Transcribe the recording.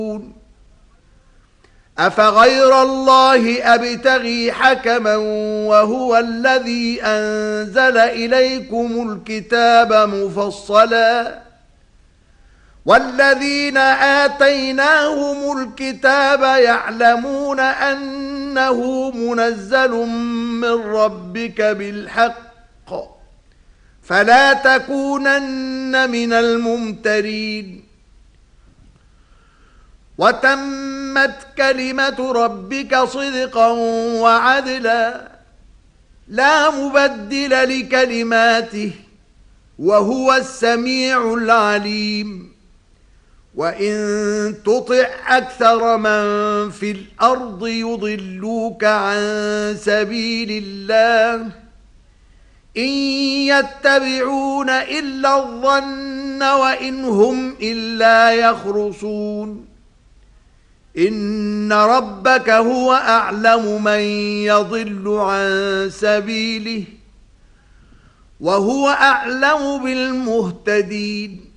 أفغير الله أبتغي حكما وهو الذي أنزل إليكم الكتاب مفصلا والذين آتيناهم الكتاب يعلمون أنه منزل من ربك بالحق فلا تكونن من الممترين وتمت كلمة ربك صدقا وعدلا لا مبدل لكلماته وهو السميع العليم وإن تطع أكثر من في الأرض يضلوك عن سبيل الله إن يتبعون إلا الظن وإن هم إلا يخرصون إن ربك هو أعلم من يضل عن سبيله وهو أعلم بالمهتدين